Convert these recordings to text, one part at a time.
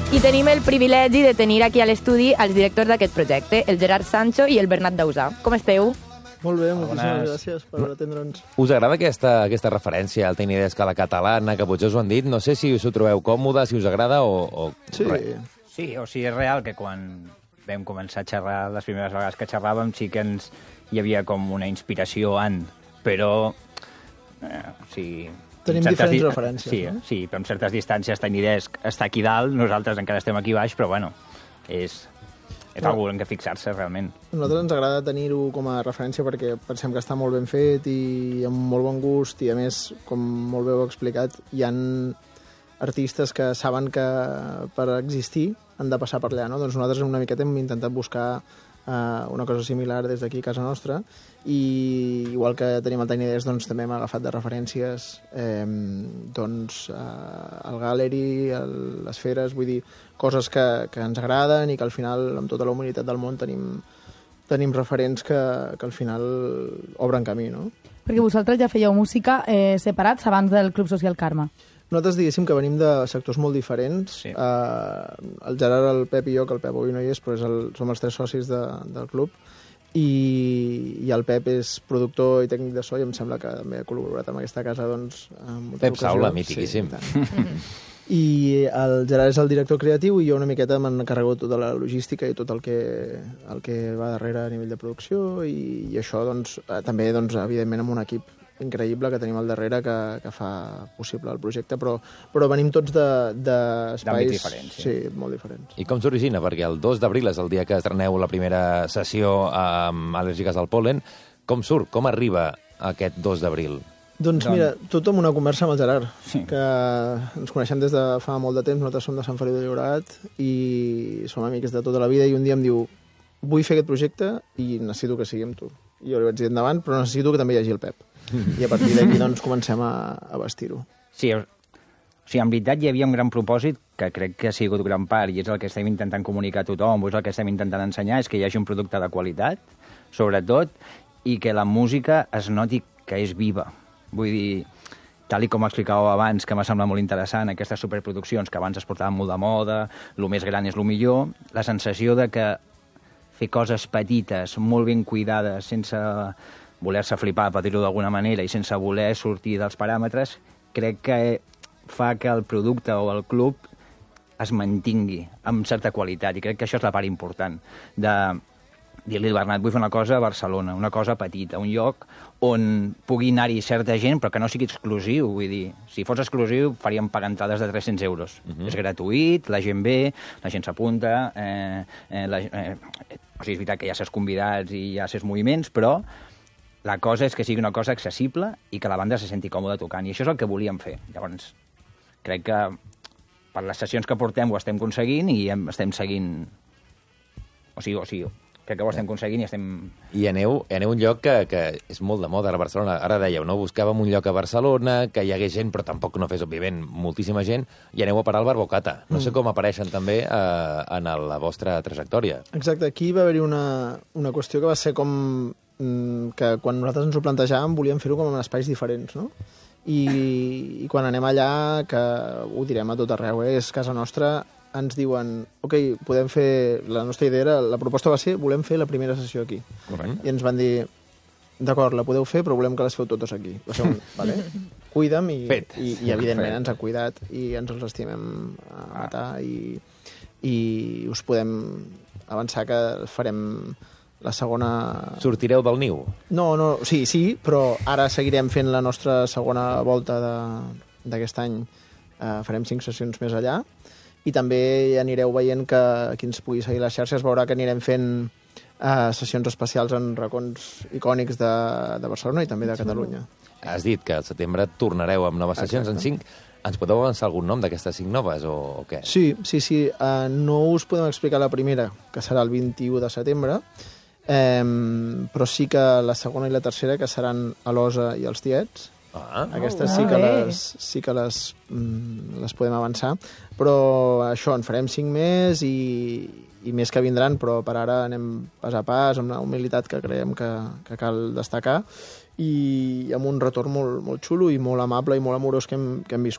I tenim el privilegi de tenir aquí a l'estudi els directors d'aquest projecte, el Gerard Sancho i el Bernat Dausà. Com esteu? Molt bé, moltíssimes gràcies per atendre'ns. Us agrada aquesta referència al Tiny Desk a la catalana, que potser us ho han dit? No sé si us ho trobeu còmode, si us agrada o Sí. res. Sí, o sigui, és real que quan vam començar a xerrar, les primeres vegades que xerràvem, sí que hi havia com una inspiració però... sí, Tenim diferents referències, sí, no? Sí, però amb certes distàncies Tiny Desk està aquí dalt, nosaltres encara estem aquí baix, però bueno, és algú en què fixar-se realment. A nosaltres ens agrada tenir-ho com a referència perquè pensem que està molt ben fet i amb molt bon gust i a més, com molt bé heu explicat, hi han artistes que saben que per existir han de passar per allà, no? Doncs nosaltres una miqueta hem intentat buscar una cosa similar des d'aquí a casa nostra i igual que tenim el Tiny Desk doncs també hem agafat de referències doncs el Gallery, les Feres, vull dir, coses que ens agraden i que al final amb tota la humilitat del món tenim referents que al final obren camí, no? Perquè vosaltres ja fèieu música separats abans del Club Social Carme. Nosaltres diguéssim que venim de sectors molt diferents. Sí. El Gerard, el Pep i jo, que el Pep avui no hi és, però som els 3 socis del club, i el Pep és productor i tècnic de so i em sembla que també ha col·laborat amb aquesta casa doncs, en moltes Pep ocasions. Saula, mitiquíssim. Sí, i el Gerard és el director creatiu i jo una miqueta m'encarrego tota la logística i tot el que va darrere a nivell de producció i això doncs, també doncs, evidentment amb un equip increïble que tenim al darrere que fa possible el projecte, però venim tots d'espais... D'àmbits diferents. Sí, molt diferents. I com s'origina? Perquè el 2 d'abril és el dia que estreneu la primera sessió amb Al·lèrgiques al pol·len. Com surt? Com arriba aquest 2 d'abril? Doncs mira, tot amb una conversa amb el Gerard, Sí. que ens coneixem des de fa molt de temps, nosaltres som de Sant Feliu de Llobregat i som amics de tota la vida i un dia em diu vull fer aquest projecte i necessito que sigui amb tu. I jo li vaig dir endavant, però necessito que també hi hagi el Pep. I a partir d'aquí doncs comencem a vestir-ho. Sí, o sigui, en veritat hi havia un gran propòsit que crec que ha sigut gran part i és el que estem intentant comunicar a tothom, és el que estem intentant ensenyar, és que hi hagi un producte de qualitat, sobretot, i que la música es noti que és viva. Vull dir, tal com explicàveu abans, que m'ha semblat molt interessant, aquestes superproduccions que abans es portaven molt de moda, el més gran és el millor, la sensació de que fer coses petites, molt ben cuidades, sense voler-se flipar, per dir-ho d'alguna manera, i sense voler sortir dels paràmetres, crec que fa que el producte o el club es mantingui amb certa qualitat, i crec que això és la part important de dir-li al Bernat, vull fer una cosa a Barcelona, una cosa petita, un lloc on pugui anar-hi certa gent, però que no sigui exclusiu, vull dir, si fos exclusiu faríem pagar entrades de 300 euros. És gratuït, la gent ve, la gent s'apunta, o sigui, és veritat que hi ha certs convidats i hi ha certs moviments, però la cosa és que sigui una cosa accessible i que la banda se senti còmoda tocant, i això és el que volíem fer. Llavors, crec que per les sessions que portem ho estem aconseguint i estem seguint... O sigui, crec que ho estem aconseguint i estem... I aneu a un lloc que és molt de moda a Barcelona. Ara dèieu, no? Buscàvem un lloc a Barcelona, que hi hagués gent, però tampoc no fes, òbviament, moltíssima gent, i aneu a parar al Barbocata. No sé com apareixen també en la vostra trajectòria. Exacte, aquí va haver-hi una qüestió que va ser com que quan nosaltres ens ho plantejàvem volíem fer-ho com en espais diferents, no? I quan anem allà, que ho direm a tot arreu, és casa nostra, ens diuen, ok, podem fer... La nostra idea era, la proposta va ser, volem fer la primera sessió aquí. Correcte. I ens van dir, d'acord, la podeu fer, però volem que les feu totes aquí. Va ser vale? Cuida'm i evidentment ens ha cuidat i ens els estimem a matar i us podem avançar que farem la segona... Sortireu del niu? No, sí, però ara seguirem fent la nostra segona volta d'aquest any. Farem 5 sessions més allà i també anireu veient que qui ens pugui seguir les xarxes veurà que anirem fent sessions especials en racons icònics de Barcelona i també de Catalunya. Has dit que al setembre tornareu amb noves sessions en 5. Ens podeu avançar algun nom d'aquestes 5 noves o què? Sí. No us podem explicar la primera, que serà el 21 de setembre, però sí que la segona i la tercera, que seran a l'Osa i els Tiets. Aquestes sí que les podem avançar, però això, en farem 5 més i més que vindran, però per ara anem pas a pas, amb una humilitat que creiem que cal destacar i amb un retorn molt, molt xulo i molt amable i molt amorós que hem viscut.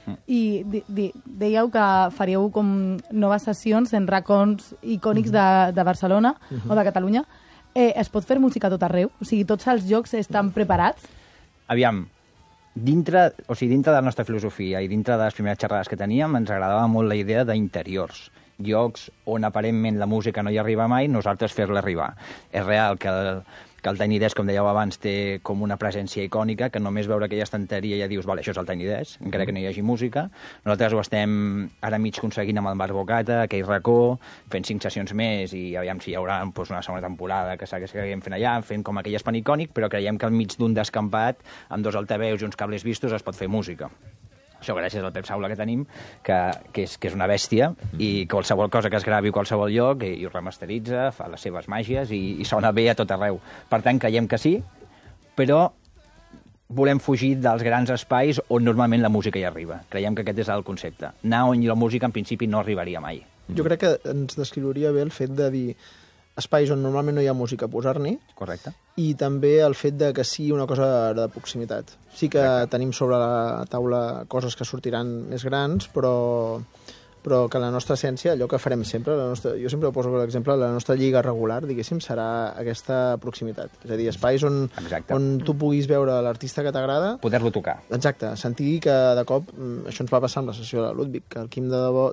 i dèieu que faríeu com noves sessions en racons icònics de Barcelona o de Catalunya. Es pot fer música a tot arreu? O sigui, tots els llocs estan preparats? Aviam, dintre de la nostra filosofia i dintre de les primeres xerrades que teníem, ens agradava molt la idea d'interiors, llocs on aparentment la música no hi arriba mai, nosaltres fer-la arribar. És real que el Tiny Desk, com dèieu abans, té com una presència icònica, que només veure aquella estanteria ja dius, vale, això és el Tiny Desk, encara que no hi hagi música. Nosaltres ho estem ara mig aconseguint amb el Bar Bocata, aquell racó, fent 5 sessions més, i aviam si hi haurà doncs, una segona temporada que seguim fent allà, fent com aquell espai icònic, però creiem que al mig d'un descampat, amb 2 altaveus i uns cables vistos, es pot fer música. Això gràcies al Pep Saula que tenim, que és una bèstia, i qualsevol cosa que es gravi a qualsevol lloc i ho remasteritza, fa les seves màgies i sona bé a tot arreu. Per tant, creiem que sí, però volem fugir dels grans espais on normalment la música hi arriba. Creiem que aquest és el concepte. Anar on la música en principi no arribaria mai. Jo crec que ens descriuria bé el fet de dir espais on normalment no hi ha música, posar-n'hi. Correcte. I també el fet de que sigui una cosa de proximitat. Sí que tenim sobre la taula coses que sortiran més grans, però que la nostra essència, allò que farem sempre, jo sempre ho poso per exemple, la nostra lliga regular, diguéssim, serà aquesta proximitat. És a dir, espais on tu puguis veure l'artista que t'agrada... Poder-lo tocar. Exacte, sentir que de cop, això ens va passar amb la sessió de Ludwig, que el Quim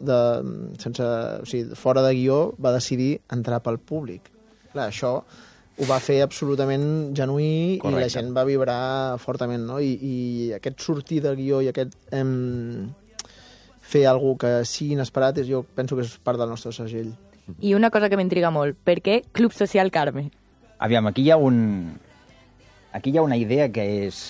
fora de guió va decidir entrar pel públic. Clar, això ho va fer absolutament genuí. Correcte. I la gent va vibrar fortament, no? I aquest sortir del guió i aquest... fer alguna que sigui inesperat, jo penso que és part del nostre segell. I una cosa que m'intriga molt, per què Club Social Carme? Aviam, aquí hi ha una idea que és...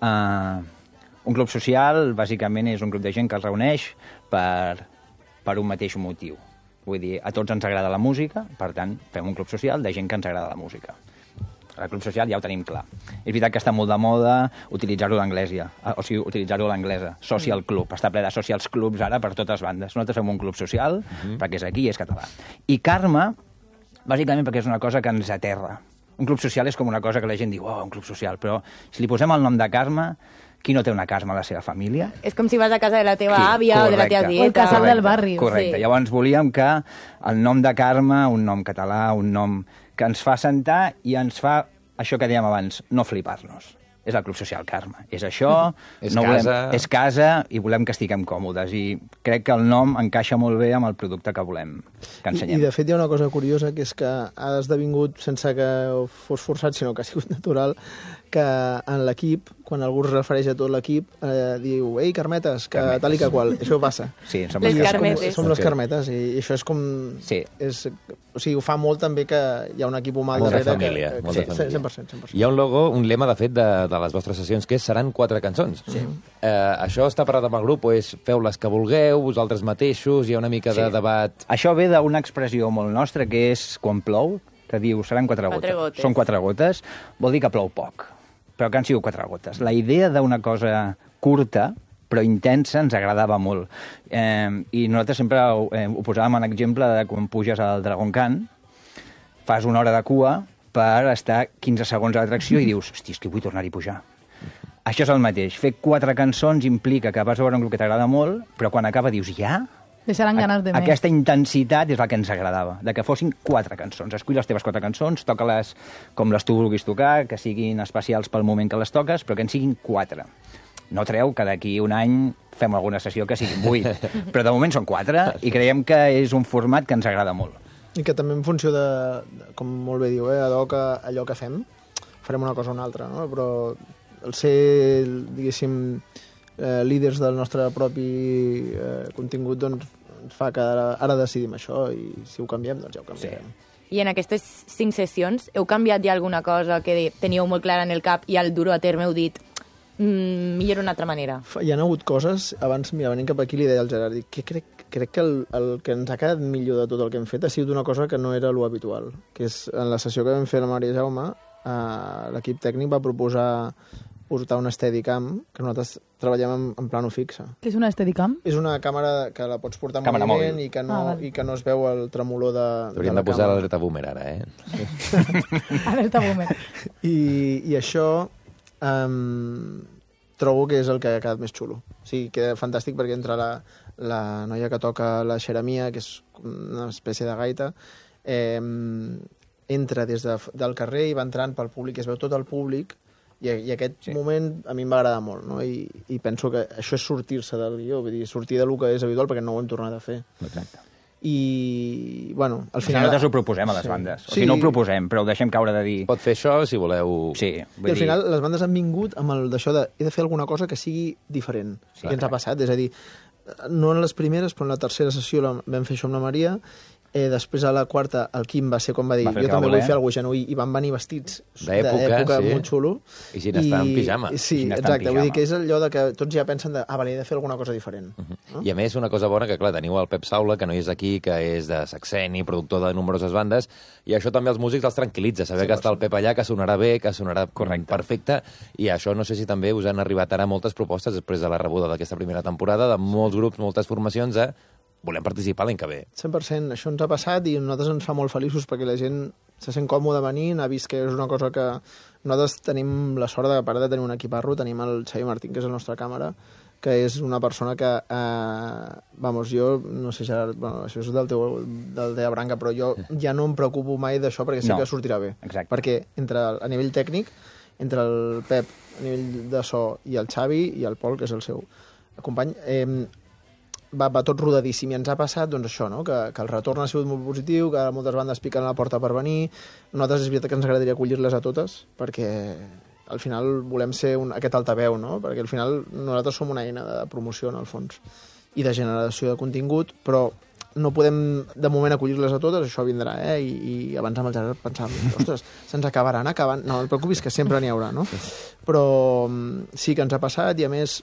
un club social, bàsicament, és un grup de gent que es reuneix per un mateix motiu. Vull dir, a tots ens agrada la música, per tant, fem un club social de gent que ens agrada la música. El club social ja ho tenim clar. És veritat que està molt de moda utilitzar-ho utilitzar-ho a l'anglesa. Social club. Està ple de socials clubs ara per totes bandes. Nosaltres fem un club social perquè és aquí i és català. I Carme, bàsicament perquè és una cosa que ens aterra. Un club social és com una cosa que la gent diu, oh, un club social, però si li posem el nom de Carme, qui no té una Carme a la seva família? És com si vas a casa de la teva àvia o de la teva tieta. O el casal del barri. Correcte. Sí. Llavors volíem que el nom de Carme, un nom català, un nom que ens fa sentar i ens fa, això que dèiem abans, no flipar-nos. És el Club Social Carme. És això, és casa i volem que estiguem còmodes. I crec que el nom encaixa molt bé amb el producte que volem que ensenyem. I de fet hi ha una cosa curiosa, que és que ha esdevingut, sense que fos forçat, sinó que ha sigut natural, que en l'equip, quan algú es refereix a tot l'equip, diu, ei, Carmetes, que tal i que qual. Això passa. Sí, som les Carmetes. Som les Carmetes, i això és com... Sí. O sigui, ho fa molt també que hi ha un equip humà molta darrere. Família, molta família. 100%. Hi ha un logo, un lema, de fet, de les vostres sessions, que seran 4 cançons. Sí. Això està parat amb el grup, o és feu les que vulgueu, vosaltres mateixos, hi ha una mica de debat... Això ve d'una expressió molt nostra, que és quan plou, que diu, seran 4 gotes. Són 4 gotes, vol dir que plou poc, però que han sigut 4 gotes. La idea d'una cosa curta, però intensa, ens agradava molt. I nosaltres sempre ho posàvem en exemple de quan puges al Dragon Khan, fas una hora de cua per estar 15 segons a l'atracció i dius, hosti, és que vull tornar-hi a pujar. Això és el mateix. Fer 4 cançons implica que vas a veure un grup que t'agrada molt, però quan acaba dius, ja? Deixaran ganes de més. Aquesta intensitat és la que ens agradava, de que fossin 4 cançons. Escull les teves 4 cançons, toca-les com les tu vulguis tocar, que siguin especials pel moment que les toques, però que en siguin 4. No treu que d'aquí un any fem alguna sessió que siguin 8, però de moment són 4 i creiem que és un format que ens agrada molt. I que també en funció de com molt bé diu, ad hoc allò que fem, farem una cosa o una altra, no? Però el ser, diguéssim, líders del nostre propi contingut, doncs, ens fa que ara decidim això i si ho canviem, doncs ja ho canviem. Sí. I en aquestes 5 sessions heu canviat ja alguna cosa que teníeu molt clara en el cap i al dur-ho a terme heu dit millor una altra manera? Hi ha hagut coses, abans, mira, venint cap aquí li deia al Gerard, que crec que el que ens ha quedat millor de tot el que hem fet ha sigut una cosa que no era lo habitual, que és en la sessió que vam fer a la Maria Jaume, l'equip tècnic va proposar portar una Steadicam, que nosaltres treballem en plano fixe. Què és una Steadicam? És una càmera que la pots portar en moviment i que no es veu el tremolor de Hauríem de posar l'alerta boomer ara, Alerta boomer. I això trobo que és el que ha quedat més xulo. O sigui, queda fantàstic perquè entra la noia que toca la xeremia, que és una espècie de gaita, entra des del carrer i va entrant pel públic, es veu tot el públic, i aquest moment a mi em va agradar molt, no? I penso que això és sortir-se del guió, vull dir, sortir del que és habitual perquè no ho hem tornat a fer. Exacte. I, bueno, al final... Nosaltres ho proposem a les bandes. O sigui, no ho proposem, però ho deixem caure de dir... Pot fer això si voleu... Sí, I al final les bandes han vingut amb d'això de he de fer alguna cosa que sigui diferent. I ens ha passat, és a dir, no en les primeres, però en la tercera sessió vam fer això amb la Maria. Després a la quarta el Quim va ser quan va dir jo també vull fer alguna cosa genuí, i van venir vestits d'època molt xulo i Ginestar en pijama. Sí, exacte, vull dir que és allò de que tots ja pensen vale, he de fer alguna cosa diferent. No? I a més una cosa bona que clar, teniu el Pep Saula, que no és aquí, que és de Saxeni, productor de nombroses bandes, i això també els músics els tranquil·litza, saber que està el Pep allà, que sonarà bé, que sonarà perfecte, i això no sé si també us han arribat ara moltes propostes després de la rebuda d'aquesta primera temporada de molts grups, moltes formacions volem participar l'any que ve. 100%. Això ens ha passat i a nosaltres ens fa molt feliços perquè la gent se sent còmode venint, ha vist que és una cosa que... Nosaltres tenim la sort de, a part de tenir un equiparro, tenim el Xavi Martín, que és el nostre càmera, que és una persona que... vamos, jo, no sé, Gerard, bueno, això és del teva branca, però jo ja no em preocupo mai d'això perquè sé que sortirà bé. Exacte. Perquè a nivell tècnic, entre el Pep, a nivell de so, i el Xavi, i el Pol, que és el seu company, va tot rodadíssim, i ens ha passat doncs això, no? que el retorn ha sigut molt positiu, que moltes bandes piquen a la porta per venir. Nosaltres és veritat que ens agradaria acollir-les a totes, perquè al final volem ser aquest altaveu, no? Perquè al final nosaltres som una eina de promoció, en el fons, i de generació de contingut, però no podem de moment acollir-les a totes, això vindrà, i abans amb el Gerard pensàvem, ostres, se'ns acabaran acabant. No, no et preocupis, que sempre n'hi haurà, no? Però sí que ens ha passat, i a més...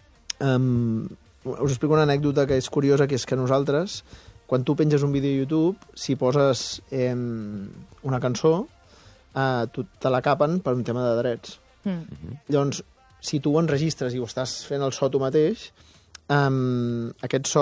us explico una anècdota que és curiosa, que és que nosaltres, quan tu penges un vídeo a YouTube, si poses una cançó, tu te la capen per un tema de drets. Llavors, si tu ho enregistres i ho estàs fent el so tu mateix, aquest so,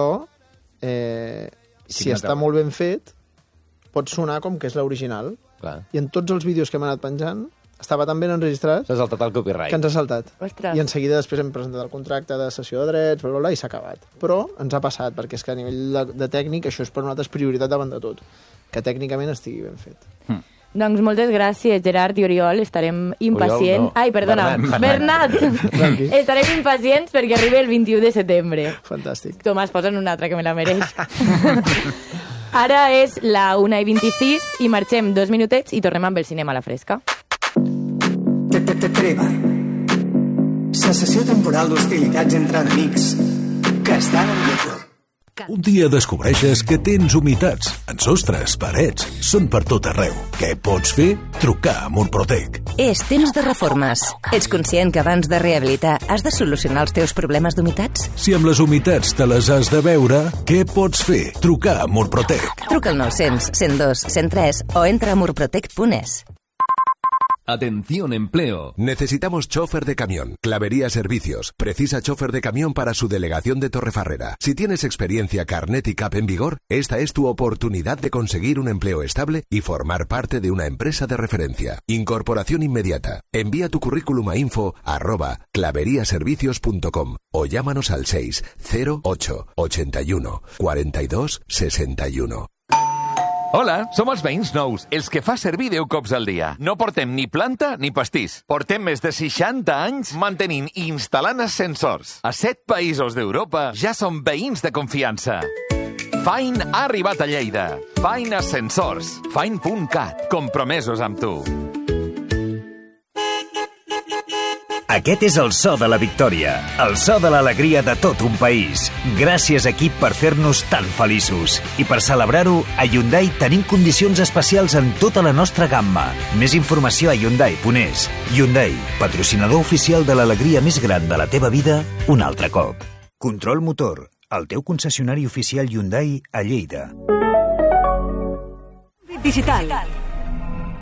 si està molt ben fet, pot sonar com que és l'original. I en tots els vídeos que hem anat penjant, estava tan ben enregistrat s'ha saltat el copyright. Que ens ha saltat. Ostres. I en seguida després hem presentat el contracte de cessió de drets, bla, bla, bla, i s'ha acabat. Però ens ha passat, perquè és que a nivell de tècnic això és per nosaltres prioritat davant de tot, que tècnicament estigui ben fet. Doncs moltes gràcies, Gerard i Oriol. Estarem impacients... Oriol, no. Ai, perdona, Bernat! Estarem impacients perquè arribi el 21 de setembre. Fantàstic. Tomàs, posa'n una altra que me la mereix. Ara és la 1:26 i marxem 2 minutets i tornem amb el cinema a la fresca. Treva. Cessació temporal d'hostilitats entre enemics que estan en lloc. Un dia descobreixes que tens humitats en sostres, parets, són per tot arreu. Què pots fer? Trucar a Murprotec. És temps de reformes. Ets conscient que abans de rehabilitar has de solucionar els teus problemes d'humitats? Si amb les humitats te les has de veure, què pots fer? Trucar a Murprotec. Truca al 900 102 103 o entra a murprotec.es. Atención empleo. Necesitamos chofer de camión. Clavería Servicios. Precisa chofer de camión para su delegación de Torrefarrera. Si tienes experiencia, carnet y CAP en vigor, esta es tu oportunidad de conseguir un empleo estable y formar parte de una empresa de referencia. Incorporación inmediata. Envía tu currículum a info@claveriaservicios.com o llámanos al 608 81 42 61. Hola, som els veïns nous, els que fa servir 10 cops al dia. No portem ni planta ni pastís. Portem més de 60 anys mantenint i instal·lant ascensors. A 7 països d'Europa ja som veïns de confiança. Fine ha arribat a Lleida. Fine Ascensors. Fine.cat. Compromesos amb tu. Aquest és el so de la victòria, el so de l'alegria de tot un país. Gràcies, equip, per fer-nos tan feliços. I per celebrar-ho, a Hyundai tenim condicions especials en tota la nostra gamma. Més informació a Hyundai.es. Hyundai, patrocinador oficial de l'alegria més gran de la teva vida, un altre cop. Control Motor, el teu concessionari oficial Hyundai a Lleida. Digital.